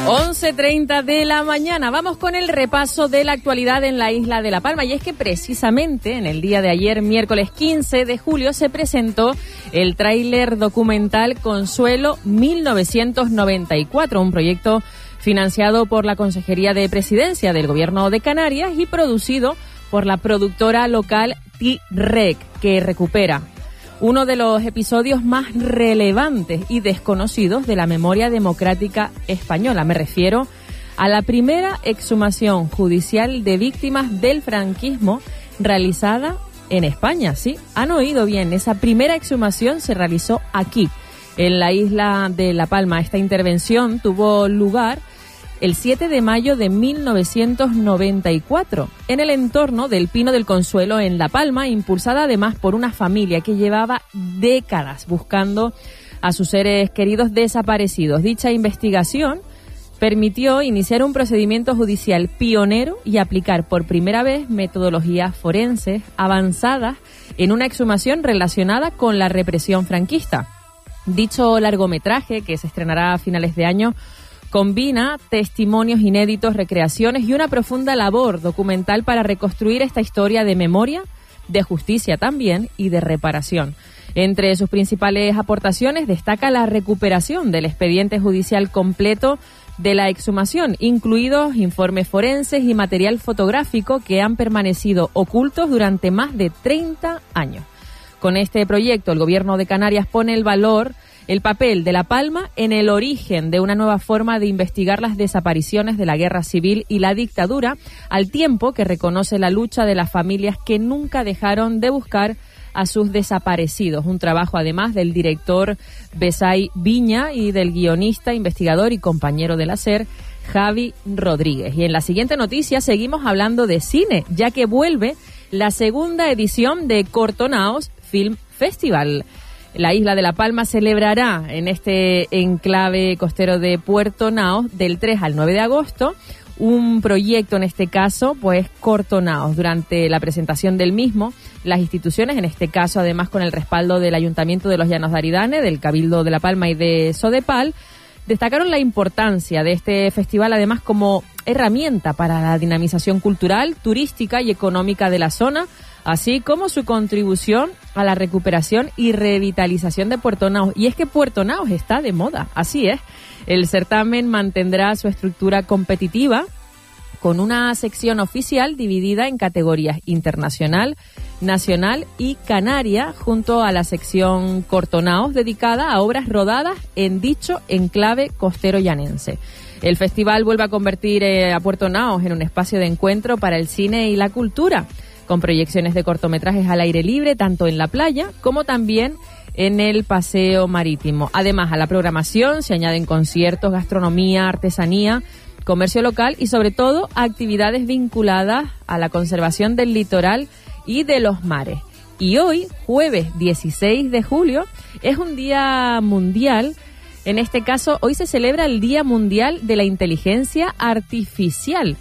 11:30 de la mañana. Vamos con el repaso de la actualidad en la isla de La Palma. Y es que precisamente en el día de ayer, miércoles 15 de julio, se presentó el tráiler documental Consuelo 1994, un proyecto financiado por la Consejería de Presidencia del Gobierno de Canarias y producido por la productora local T-Rec, que recupera uno de los episodios más relevantes y desconocidos de la memoria democrática española. Me refiero a la primera exhumación judicial de víctimas del franquismo realizada en España. Sí, han oído bien, esa primera exhumación se realizó aquí, en la isla de La Palma. Esta intervención tuvo lugar el 7 de mayo de 1994, en el entorno del Pino del Consuelo en La Palma, impulsada además por una familia que llevaba décadas buscando a sus seres queridos desaparecidos. Dicha investigación permitió iniciar un procedimiento judicial pionero y aplicar por primera vez metodologías forenses avanzadas en una exhumación relacionada con la represión franquista. Dicho largometraje, que se estrenará a finales de año, combina testimonios inéditos, recreaciones y una profunda labor documental para reconstruir esta historia de memoria, de justicia también y de reparación. Entre sus principales aportaciones destaca la recuperación del expediente judicial completo de la exhumación, incluidos informes forenses y material fotográfico que han permanecido ocultos durante más de 30 años. Con este proyecto, el Gobierno de Canarias pone el papel de La Palma en el origen de una nueva forma de investigar las desapariciones de la guerra civil y la dictadura, al tiempo que reconoce la lucha de las familias que nunca dejaron de buscar a sus desaparecidos. Un trabajo además del director Besay Viña y del guionista, investigador y compañero del SER, Javi Rodríguez. Y en la siguiente noticia seguimos hablando de cine, ya que vuelve la segunda edición de Cortonaos Film Festival. La isla de La Palma celebrará en este enclave costero de Puerto Naos del 3 al 9 de agosto un proyecto, en este caso, pues Cortonaos. Durante la presentación del mismo, las instituciones, en este caso además con el respaldo del Ayuntamiento de los Llanos de Aridane, del Cabildo de La Palma y de Sodepal, destacaron la importancia de este festival además como herramienta para la dinamización cultural, turística y económica de la zona, así como su contribución a la recuperación y revitalización de Puerto Naos. Y es que Puerto Naos está de moda, así es. El certamen mantendrá su estructura competitiva con una sección oficial dividida en categorías internacional, nacional y canaria, junto a la sección Cortonaos dedicada a obras rodadas en dicho enclave costero llanense. El festival vuelve a convertir a Puerto Naos en un espacio de encuentro para el cine y la cultura, con proyecciones de cortometrajes al aire libre, tanto en la playa como también en el paseo marítimo. Además, a la programación se añaden conciertos, gastronomía, artesanía, comercio local y, sobre todo, actividades vinculadas a la conservación del litoral y de los mares. Y hoy, jueves 16 de julio, es un día mundial. En este caso, hoy se celebra el Día Mundial de la Inteligencia Artificial.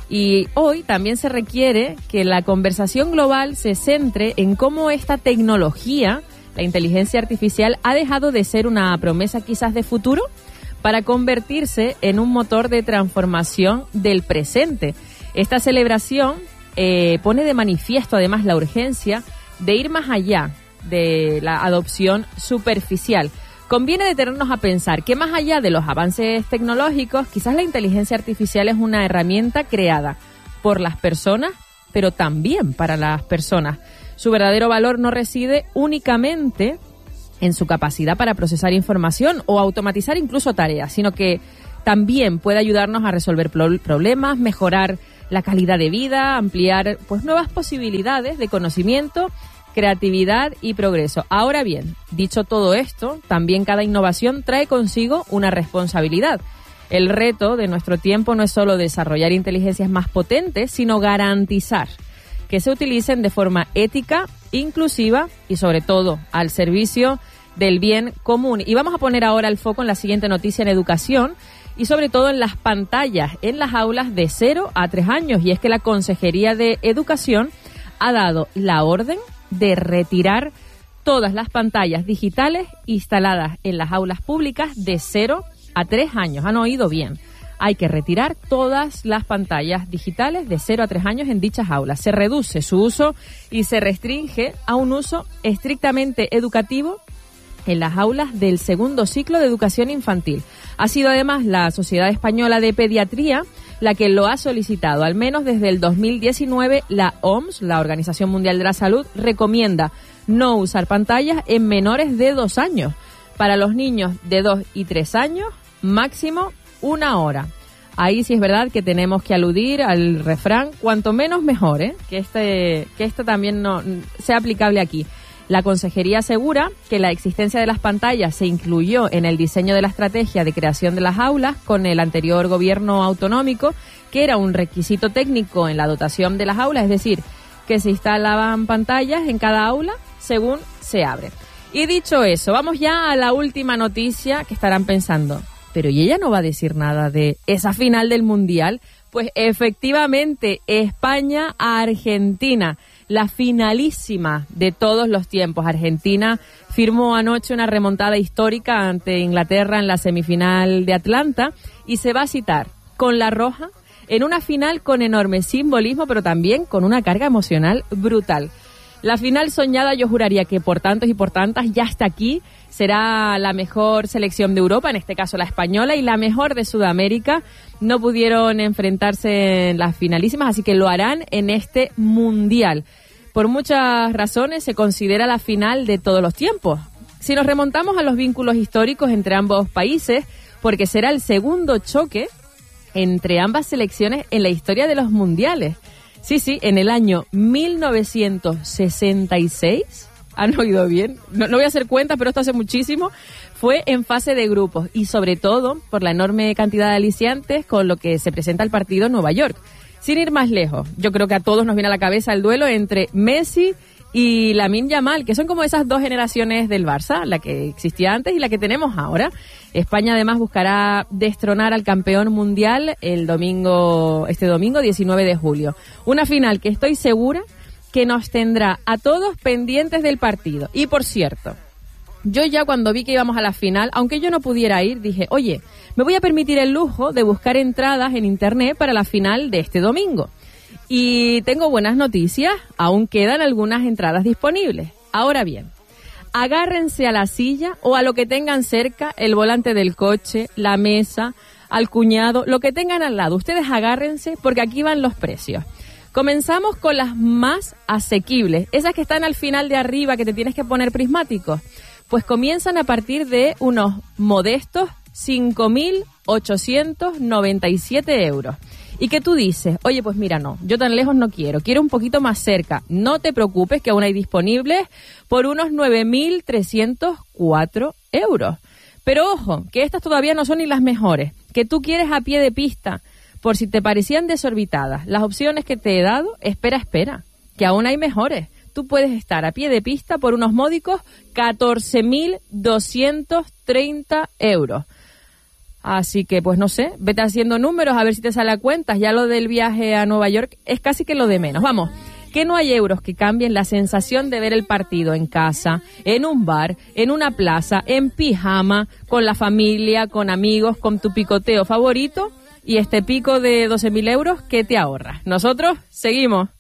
Y hoy también se requiere que la conversación global se centre en cómo esta tecnología, la inteligencia artificial, ha dejado de ser una promesa quizás de futuro para convertirse en un motor de transformación del presente. Esta celebración pone de manifiesto además la urgencia de ir más allá de la adopción superficial. Conviene detenernos a pensar que más allá de los avances tecnológicos, quizás la inteligencia artificial es una herramienta creada por las personas, pero también para las personas. Su verdadero valor no reside únicamente en su capacidad para procesar información o automatizar incluso tareas, sino que también puede ayudarnos a resolver problemas, mejorar la calidad de vida, ampliar pues nuevas posibilidades de conocimiento, creatividad y progreso. Ahora bien, dicho todo esto, también cada innovación trae consigo una responsabilidad. El reto de nuestro tiempo no es solo desarrollar inteligencias más potentes, sino garantizar que se utilicen de forma ética, inclusiva y sobre todo al servicio del bien común. Y vamos a poner ahora el foco en la siguiente noticia en educación y sobre todo en las pantallas en las aulas de 0 a 3 años. Y es que la Consejería de Educación ha dado la orden de retirar todas las pantallas digitales instaladas en las aulas públicas de 0 a 3 años. Han oído bien. hay que retirar todas las pantallas digitales de 0 a 3 años en dichas aulas. Se reduce su uso y se restringe a un uso estrictamente educativo en las aulas del segundo ciclo de educación infantil. Ha sido además la Sociedad Española de Pediatría la que lo ha solicitado. Al menos desde el 2019, la OMS, la Organización Mundial de la Salud, recomienda no usar pantallas en menores de 2 años. Para los niños de 2 y 3 años, máximo 1 hora. Ahí sí es verdad que tenemos que aludir al refrán, cuanto menos mejor, que esto también no sea aplicable aquí. La Consejería asegura que la existencia de las pantallas se incluyó en el diseño de la estrategia de creación de las aulas con el anterior gobierno autonómico, que era un requisito técnico en la dotación de las aulas, es decir, que se instalaban pantallas en cada aula según se abre. Y dicho eso, vamos ya a la última noticia que estarán pensando, pero ¿y ella no va a decir nada de esa final del Mundial? Pues efectivamente, España-Argentina. La finalísima de todos los tiempos. Argentina firmó anoche una remontada histórica ante Inglaterra en la semifinal de Atlanta y se va a citar con la roja en una final con enorme simbolismo, pero también con una carga emocional brutal. La final soñada, yo juraría que por tantos y por tantas ya está aquí. Será la mejor selección de Europa, en este caso la española, y la mejor de Sudamérica. No pudieron enfrentarse en las finalísimas, así que lo harán en este Mundial. Por muchas razones se considera la final de todos los tiempos. Si nos remontamos a los vínculos históricos entre ambos países, porque será el segundo choque entre ambas selecciones en la historia de los mundiales. Sí, en el año 1966, ¿han oído bien? No voy a hacer cuentas, pero esto hace muchísimo. Fue en fase de grupos y sobre todo por la enorme cantidad de aliciantes con lo que se presenta el partido en Nueva York. Sin ir más lejos, yo creo que a todos nos viene a la cabeza el duelo entre Messi y Lamine Yamal, que son como esas dos generaciones del Barça, la que existía antes y la que tenemos ahora. España además buscará destronar al campeón mundial este domingo 19 de julio. Una final que estoy segura que nos tendrá a todos pendientes del partido. Y por cierto, yo ya cuando vi que íbamos a la final, aunque yo no pudiera ir, dije, oye, me voy a permitir el lujo de buscar entradas en internet para la final de este domingo. Y tengo buenas noticias, aún quedan algunas entradas disponibles. Ahora bien, agárrense a la silla o a lo que tengan cerca, el volante del coche, la mesa, al cuñado, lo que tengan al lado. Ustedes agárrense porque aquí van los precios. Comenzamos con las más asequibles, esas que están al final de arriba que te tienes que poner prismáticos. Pues comienzan a partir de unos modestos 5.897 euros. Y que tú dices, oye, pues mira, no, yo tan lejos no quiero un poquito más cerca. No te preocupes, que aún hay disponibles por unos 9.304 euros. Pero ojo, que estas todavía no son ni las mejores, que tú quieres a pie de pista. Por si te parecían desorbitadas las opciones que te he dado, espera, que aún hay mejores. Tú puedes estar a pie de pista por unos módicos 14.230 euros. Así que, pues no sé, vete haciendo números a ver si te sale a cuentas. Ya lo del viaje a Nueva York es casi que lo de menos. Vamos, que no hay euros que cambien la sensación de ver el partido en casa, en un bar, en una plaza, en pijama, con la familia, con amigos, con tu picoteo favorito y este pico de 12.000 euros que te ahorras. Nosotros seguimos.